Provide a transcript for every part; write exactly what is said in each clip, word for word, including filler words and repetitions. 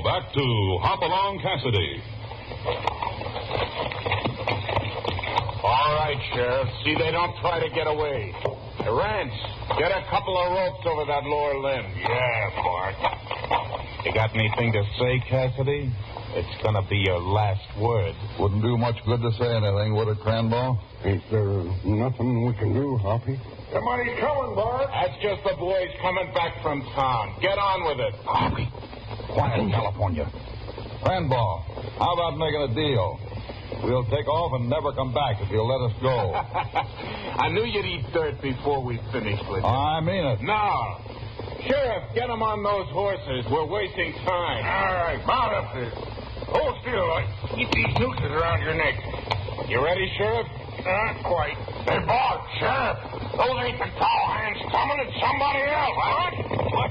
back to Hopalong Cassidy. All right, Sheriff. See they don't try to get away. Hey, Rance, get a couple of ropes over that lower limb. Yeah, Bart. You got anything to say, Cassidy? It's going to be your last word. Wouldn't do much good to say anything, would it, Cranball? Ain't there nothing we can do, Hoppy? Somebody coming, Bart. That's just the boys coming back from town. Get on with it. Hoppy. Quiet in California. Cranball, how about making a deal? We'll take off and never come back if you'll let us go. I knew you'd eat dirt before we finished with you. I mean it. No. Sheriff, get them on those horses. We're wasting time. All right, mount up there. Hold still. Keep these nooses around your neck. You ready, Sheriff? Not quite. Hey, Bart, Sheriff, those ain't the tall hands coming. It's somebody else. What? What?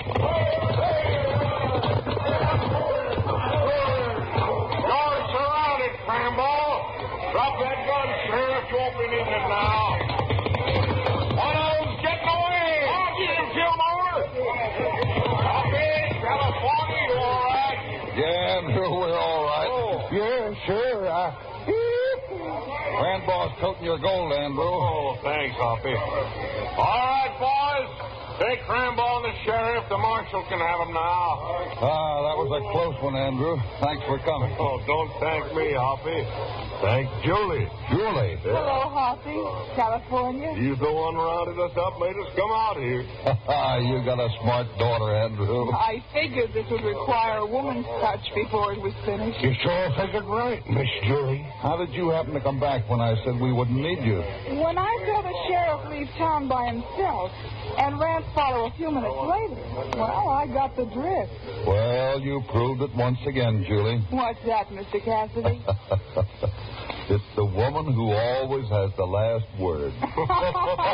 You're surrounded, Cranball. Drop that gun, Sheriff. You won't be needing it now. One of them's getting away. Oh, get him, Gilmore. Okay, California, you all right? Yeah, Andrew, we're all right. Oh. Yeah, sure. I... Cranball's toting your gold, Andrew. Oh, thanks, Hoppy. All right, boys. Take Cranball and the sheriff. The marshal can have him now. Ah, that was a close one, Andrew. Thanks for coming. Oh, don't thank me, Hoppy. Thank Julie. Julie. Hello, Hoppy. California. He's the one rounded us up, made us come out here. You got a smart daughter, Andrew. I figured this would require a woman's touch before it was finished. You sure figured right, Miss Julie. How did you happen to come back when I said we wouldn't need you? When I saw the sheriff leave town by himself and Rance follow a few minutes later, well, I got the drift. Well, you proved it once again, Julie. What's that, Mister Cassidy? It's the woman who always has the last word.